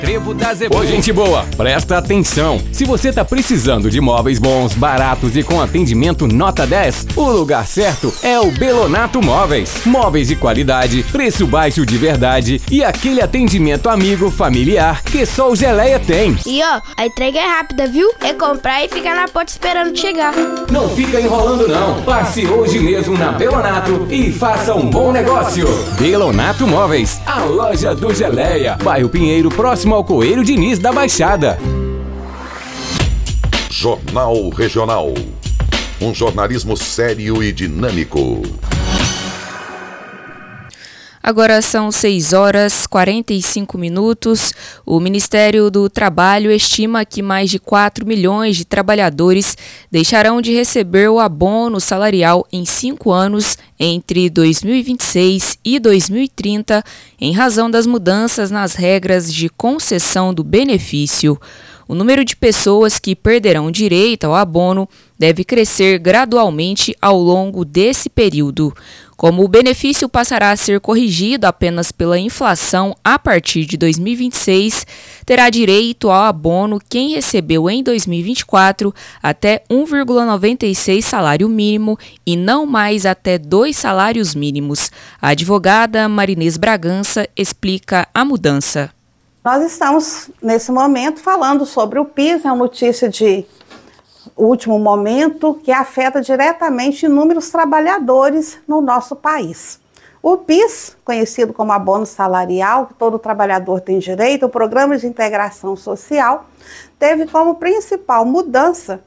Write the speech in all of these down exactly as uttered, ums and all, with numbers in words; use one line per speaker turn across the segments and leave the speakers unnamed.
Trevo da Zebu. Ô, gente boa, presta atenção. Se você tá precisando de móveis bons, baratos e com atendimento nota dez, o lugar certo é o Belonato Móveis. Móveis de qualidade, preço baixo de verdade e aquele atendimento amigo, familiar que só o Geleia tem.
E ó, a entrega é rápida, viu? É comprar e ficar na porta esperando chegar.
Não fica enrolando não. Passe hoje mesmo na Belonato e faça um bom negócio. Belonato Móveis, a loja do Geleia. Bairro Pinheiro, próximo ao Coelho Diniz da Baixada.
Jornal Regional. Um jornalismo sério e dinâmico.
Agora são seis horas e quarenta e cinco minutos. O Ministério do Trabalho estima que mais de quatro milhões de trabalhadores deixarão de receber o abono salarial em cinco anos entre dois mil e vinte e seis e dois mil e trinta, em razão das mudanças nas regras de concessão do benefício. O número de pessoas que perderão direito ao abono deve crescer gradualmente ao longo desse período. Como o benefício passará a ser corrigido apenas pela inflação a partir de dois mil e vinte e seis, terá direito ao abono quem recebeu em dois mil e vinte e quatro até um vírgula noventa e seis salário mínimo e não mais até dois salários mínimos. A advogada Marinês Bragança explica a mudança.
Nós estamos, nesse momento, falando sobre o PIS, é uma notícia de último momento que afeta diretamente inúmeros trabalhadores no nosso país. O PIS, conhecido como abono salarial, que todo trabalhador tem direito, o Programa de Integração Social, teve como principal mudança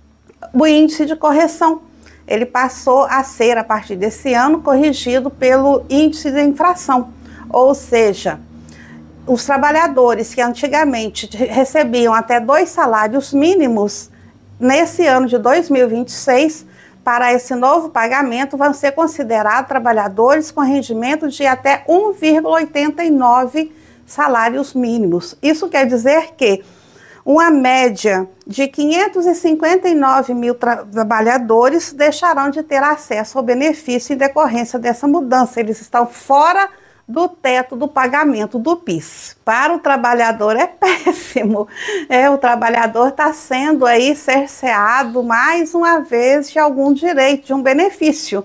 o índice de correção. Ele passou a ser, a partir desse ano, corrigido pelo índice de infração, ou seja, os trabalhadores que antigamente recebiam até dois salários mínimos, nesse ano de dois mil e vinte e seis, para esse novo pagamento, vão ser considerados trabalhadores com rendimento de até um vírgula oitenta e nove salários mínimos. Isso quer dizer que uma média de quinhentos e cinquenta e nove mil tra- trabalhadores deixarão de ter acesso ao benefício em decorrência dessa mudança. Eles estão fora do teto do pagamento do PIS. Para o trabalhador é péssimo. É, o trabalhador está sendo aí cerceado mais uma vez de algum direito, de um benefício.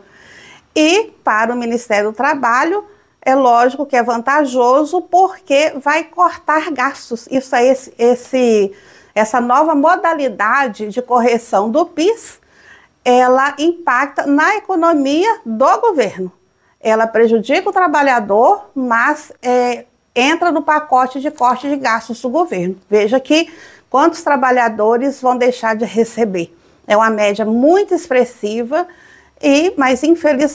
E para o Ministério do Trabalho, é lógico que é vantajoso porque vai cortar gastos. Isso é esse, esse, essa nova modalidade de correção do PIS, ela impacta na economia do governo. Ela prejudica o trabalhador, mas é, entra no pacote de corte de gastos do governo. Veja que quantos trabalhadores vão deixar de receber. É uma média muito expressiva, e, mas infelizmente